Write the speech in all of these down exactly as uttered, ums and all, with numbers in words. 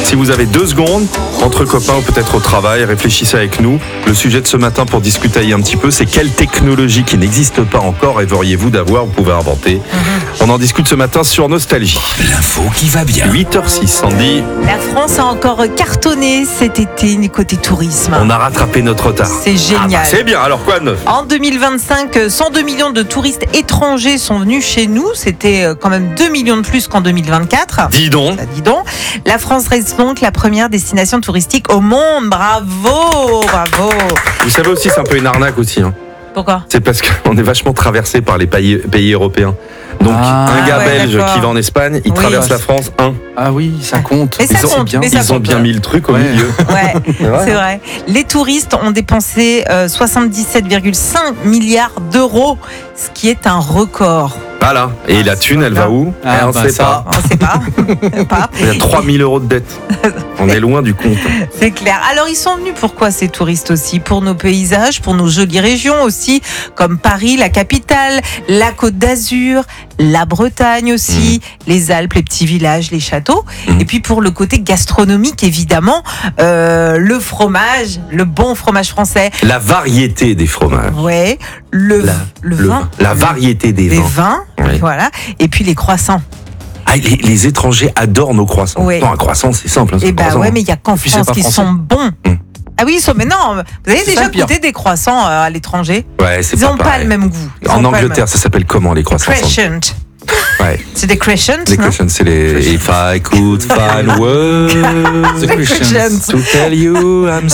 Si vous avez deux secondes, entre copains ou peut-être au travail, réfléchissez avec nous. Le sujet de ce matin pour discuter un petit peu, c'est quelle technologie qui n'existe pas encore rêveriez-vous d'avoir, vous pouvez inventer. Mm-hmm. On en discute ce matin sur Nostalgie. L'info qui va bien. huit heures six, Sandy. La France a encore cartonné cet été côté tourisme. On a rattrapé notre retard. C'est génial. Ah bah c'est bien, alors quoi de neuf ? En deux mille vingt-cinq, cent deux millions de touristes étrangers sont venus chez nous. C'était quand même deux millions de plus qu'en deux mille vingt-quatre. Dis donc. Ça, dis donc. La France reste donc la première destination touristique au monde. Bravo, bravo. Vous savez aussi, c'est un peu une arnaque aussi. Hein. Pourquoi ? C'est parce qu'on est vachement traversé par les pays, pays européens. Donc ah, un gars ouais, belge d'accord. qui va en Espagne, il oui. traverse la France, un. Ah oui, ça compte. Mais ça ils ont, compte, bien, mais ça ils ont compte. bien mis le truc au Ouais. milieu. Ouais, C'est vrai. c'est vrai. Les touristes ont dépensé euh, soixante-dix-sept virgule cinq milliards d'euros, ce qui est un record. Voilà. Et Ah, la thune, elle là. va où Ah, Eh, On bah, sait ça. pas. On ne sait pas. pas. Il y a trois mille euros de dette. On est loin du compte. C'est clair. Alors, ils sont venus pourquoi ces touristes aussi ? Pour nos paysages, pour nos jolies régions aussi, comme Paris, la capitale, la Côte d'Azur, la Bretagne aussi, mmh. les Alpes, les petits villages, les châteaux. Mmh. Et puis pour le côté gastronomique, évidemment, euh, le fromage, le bon fromage français. La variété des fromages. Ouais, le, La, le, le vin. La variété des, des vins. vins. Oui. Voilà. Et puis les croissants. Ah, les, les étrangers adorent nos croissants. Oui. Non, un croissant, c'est simple. Hein, Et bah croissant. ouais, mais il y a qu'en puis, France c'est pas qui français. sont bons. Mmh. Ah oui, ils sont. Mais non, vous avez C'est déjà ça, le pire. goûté des croissants euh, à l'étranger ? Ouais, c'est Ils pas n'ont pas pareil. le même goût. Ils En ont pas le Angleterre, ça s'appelle comment les croissants même- Crescent. Ouais. C'est des crescents, Les non ? questions, c'est les If I could find words The Christians. to tell you I'm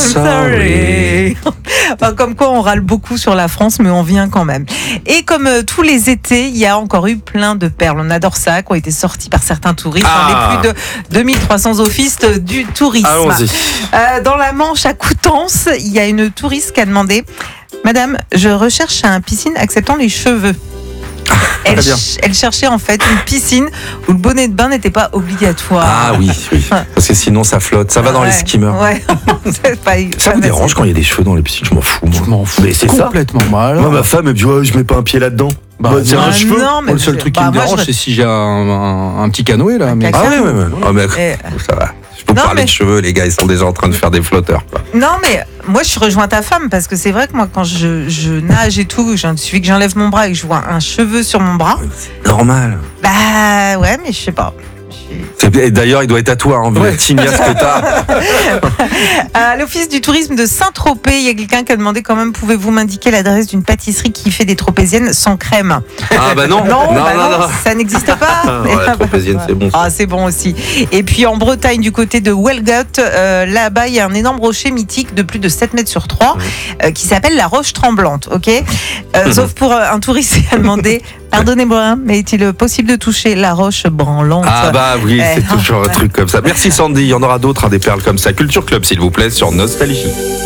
sorry. Enfin, comme quoi on râle beaucoup sur la France, mais on vient quand même. Et comme euh, tous les étés, il y a encore eu plein de perles. On adore ça, qui ont été sorties par certains touristes Ah. dans les plus de deux mille trois cents offices du tourisme. Allons-y. Euh, dans la Manche, à Coutances, il y a une touriste qui a demandé « Madame, je recherche un piscine acceptant les cheveux ». Elle, bien. ch- elle cherchait en fait une piscine où le bonnet de bain n'était pas obligatoire. Ah oui, oui. Parce que sinon ça flotte. Ça va dans Ouais, les skimmers. Ouais. C'est pas- Ça pas vous dérange facile. quand il y a des cheveux dans les piscines? Je m'en fous. Moi. Je m'en fous. Mais c'est ça. complètement mal. Moi, ma femme, elle me dit ouais, je mets pas un pied là-dedans. Bah, Bah, c'est moi, un Ah cheveu. non, mais Moi, le seul je- truc bah, qui me moi, dérange, je- c'est si j'ai un, un- un petit canoë là. Mais... Ah ouais, ouais, ouais. Ah, mais, Et- ça va. Je peux Non, parler mais- de cheveux, les gars, ils sont déjà en train de faire des flotteurs. quoi. Non, mais moi, je rejoins ta femme parce que c'est vrai que moi, quand je, je nage et tout, il suffit que j'enlève mon bras et que je vois un cheveu sur mon bras. C'est normal. Bah ouais, mais je sais pas. Je suis- C'est- et D'ailleurs, il doit être à toi, hein, vu Ouais. la tignasse que t'as. À l'office du tourisme de Saint-Tropez, il y a quelqu'un qui a demandé quand même, pouvez-vous m'indiquer l'adresse d'une pâtisserie qui fait des tropéziennes sans crème ? Ah bah non. Non, non, bah non, non, non. ça n'existe pas. Ah, ouais, la tropézienne, c'est bon. ça. Ah, c'est bon aussi. Et puis en Bretagne, du côté de Welgut, euh, là-bas, il y a un énorme rocher mythique de plus de sept mètres sur trois euh, qui s'appelle la Roche Tremblante. Ok. Euh, Mhm. Sauf pour euh, un touriste qui a demandé pardonnez-moi, mais est-il possible de toucher la roche branlante ? Ah bah oui, Eh, c'est toujours un truc comme ça. Merci Sandy, il y en aura d'autres, hein, des perles comme ça. Culture Club, s'il vous plaît, sur Nostalgie.